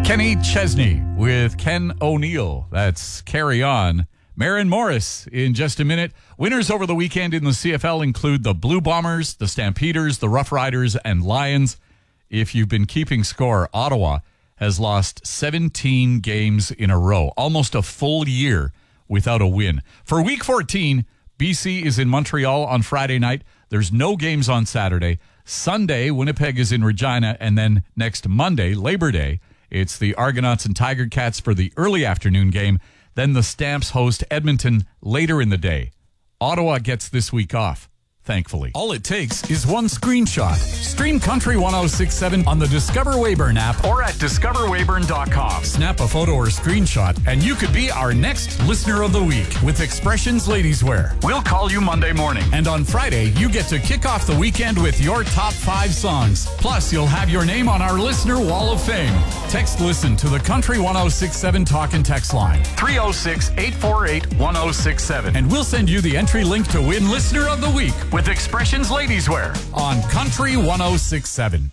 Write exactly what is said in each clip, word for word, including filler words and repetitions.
Kenny Chesney with Ken O'Neill. That's Carry On. Maren Morris in just a minute. Winners over the weekend in the C F L include the Blue Bombers, the Stampeders, the Rough Riders, and Lions. If you've been keeping score, Ottawa has lost seventeen games in a row, almost a full year without a win. For Week fourteen, B C is in Montreal on Friday night. There's no games on Saturday. Sunday, Winnipeg is in Regina, and then next Monday, Labor Day, it's the Argonauts and Tiger Cats for the early afternoon game. Then the Stamps host Edmonton later in the day. Ottawa gets this week off, thankfully. All it takes is one screenshot. Stream Country one oh six point seven on the Discover Weyburn app or at discover weyburn dot com. Snap a photo or screenshot, and you could be our next Listener of the Week with Expressions Ladies Wear. We'll call you Monday morning. And on Friday, you get to kick off the weekend with your top five songs. Plus, you'll have your name on our Listener Wall of Fame. Text Listen to the Country one oh six point seven talk and text line. three oh six, eight four eight, one oh six seven. And we'll send you the entry link to win Listener of the Week with Expressions Ladies Wear on Country one oh six point seven.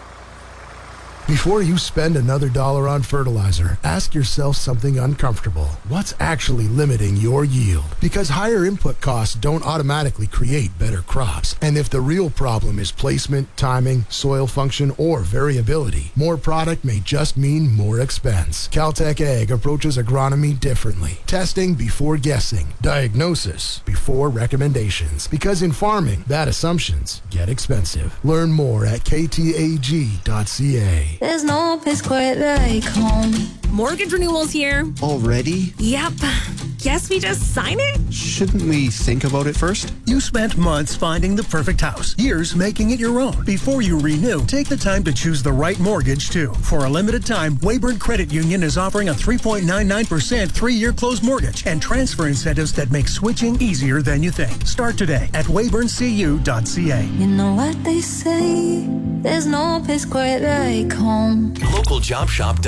Before you spend another dollar on fertilizer, ask yourself something uncomfortable. What's actually limiting your yield? Because higher input costs don't automatically create better crops. And if the real problem is placement, timing, soil function, or variability, more product may just mean more expense. Caltech Ag approaches agronomy differently. Testing before guessing. Diagnosis before recommendations. Because in farming, bad assumptions get expensive. Learn more at k t a g dot c a. There's no place quite like home. Mortgage renewal's here. Already? Yep. Guess we just sign it? Shouldn't we think about it first? You spent months finding the perfect house, years making it your own. Before you renew, take the time to choose the right mortgage, too. For a limited time, Weyburn Credit Union is offering a three point nine nine percent three-year closed mortgage and transfer incentives that make switching easier than you think. Start today at weyburn c u dot c a. You know what they say, there's no place quite like home. Local Job Shop